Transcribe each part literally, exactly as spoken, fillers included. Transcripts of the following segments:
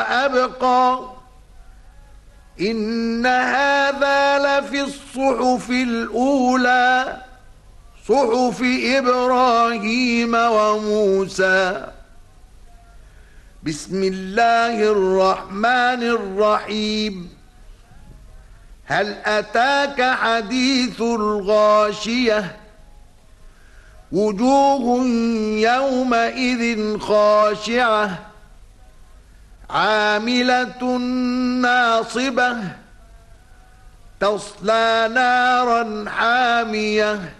أبقى إن هذا لفي الصحف الأولى صحف إبراهيم وموسى. بسم الله الرحمن الرحيم. هل أتاك حديث الغاشية وجوه يومئذ خاشعة عاملة ناصبة تصلى نارا حامية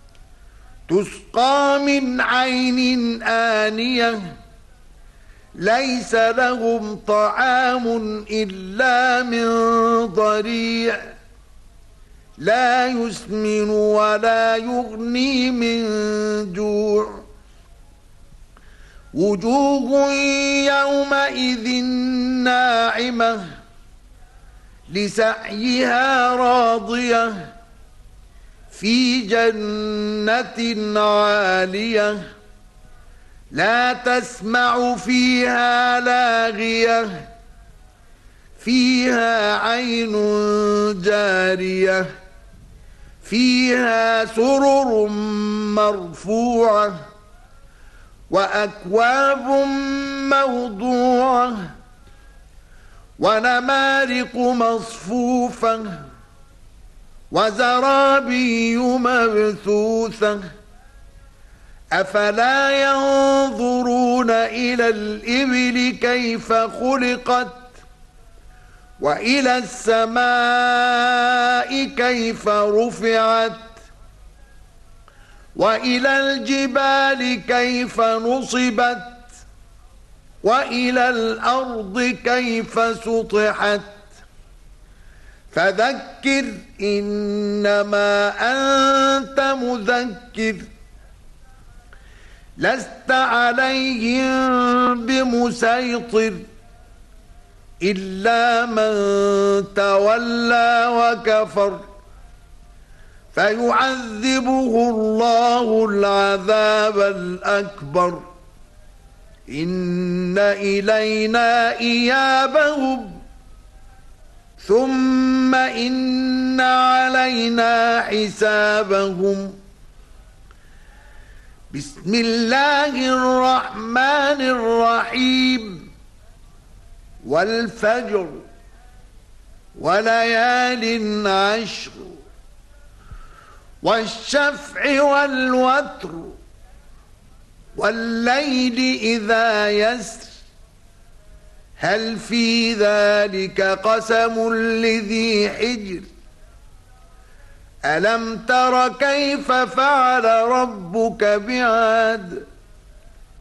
تسقى من عين آنية ليس لهم طعام إلا من ضريع لا يسمن ولا يغني من جوع. وجوه يومئذ ناعمة لسعيها راضية في جنة عالية لا تسمع فيها لاغية فيها عين جارية فيها سرر مرفوعة وأكواب موضوعة ونمارق مصفوفة وزرابي مبثوثة. أفلا ينظرون إلى الإبل كيف خلقت وإلى السماء كيف رفعت وإلى الجبال كيف نصبت وإلى الأرض كيف سطحت. فذكر إنما أنت مذكر لست عليهم بمسيطر إلا من تولى وكفر فيعذبه الله العذاب الأكبر إن إلينا إيابهم ثم إن علينا حسابهم. بسم الله الرحمن الرحيم. والفجر وليال عشر والشفع والوتر والليل إذا يسر هل في ذلك قسم لذي حجر ألم تر كيف فعل ربك بعاد